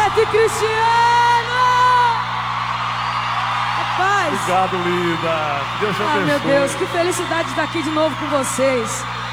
Neto e Cristiano! Rapaz! Obrigado, linda. Deus te abençoe. Meu Deus, que felicidade estar aqui de novo com vocês.